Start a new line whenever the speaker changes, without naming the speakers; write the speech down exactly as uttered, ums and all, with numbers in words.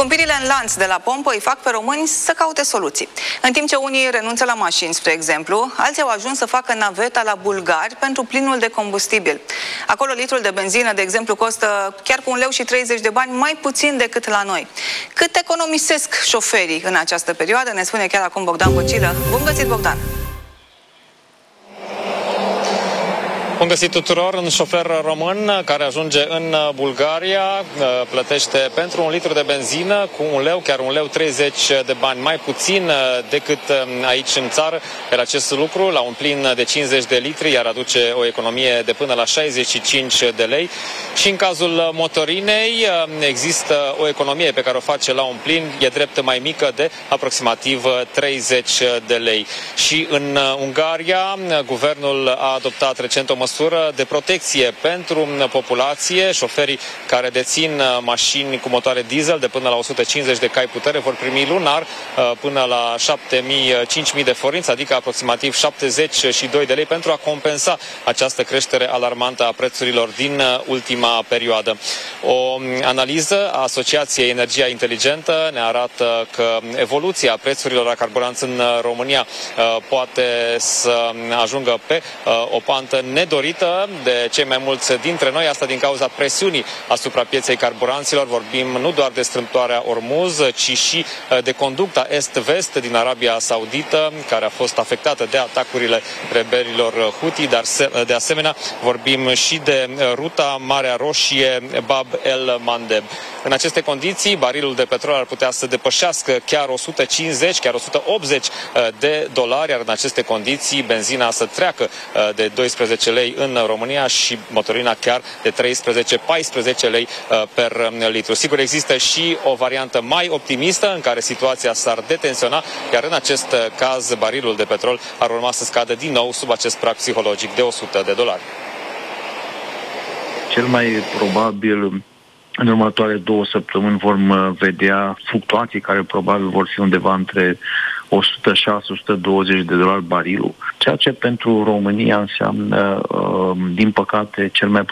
Scumpirile în lanț de la pompă îi fac pe români să caute soluții. În timp ce unii renunță la mașini, spre exemplu, alții au ajuns să facă naveta la bulgari pentru plinul de combustibil. Acolo litrul de benzină, de exemplu, costă chiar cu un leu și treizeci de bani mai puțin decât la noi. Cât economisesc șoferii în această perioadă, ne spune chiar acum Bogdan Bocilă. Bun găsit, Bogdan!
Bun găsit tuturor! Un șofer român care ajunge în Bulgaria plătește pentru un litru de benzină cu un leu, chiar un leu treizeci de bani mai puțin decât aici în țară. Iar acest lucru la un plin de cincizeci de litri iar aduce o economie de până la șaizeci și cinci de lei. Și în cazul motorinei există o economie pe care o face la un plin, e drept mai mică, de aproximativ treizeci de lei. Și în Ungaria, guvernul a adoptat recent o măsură de protecție pentru populație. Șoferii care dețin mașini cu motoare diesel de până la o sută cincizeci de cai putere vor primi lunar până la șapte mii - cinci mii de forinți, adică aproximativ șaptezeci și doi de lei, pentru a compensa această creștere alarmantă a prețurilor din ultima perioadă. O analiză a Asociației Energia Inteligentă ne arată că evoluția prețurilor la carburanți în România poate să ajungă pe o pantă nedorită de cei mai mulți dintre noi, asta din cauza presiunii asupra pieței carburanților. Vorbim nu doar de strâmtoarea Ormuz, ci și de conducta est-vest din Arabia Saudită, care a fost afectată de atacurile rebelilor Houthi, dar de asemenea vorbim și de ruta Marea Roșie Bab el Mandeb. În aceste condiții, barilul de petrol ar putea să depășească chiar o sută cincizeci, chiar o sută optzeci de dolari, iar în aceste condiții benzina să treacă de doisprezece lei în România și motorina chiar de treisprezece - paisprezece lei per litru. Sigur, există și o variantă mai optimistă în care situația s-ar detensiona, iar în acest caz barilul de petrol ar urma să scadă din nou sub acest prag psihologic de o sută de dolari.
Cel mai probabil în următoarele două săptămâni vom vedea fluctuații care probabil vor fi undeva între o sută șase - o sută douăzeci de dolari barilul, ceea ce pentru România înseamnă, din păcate, cel mai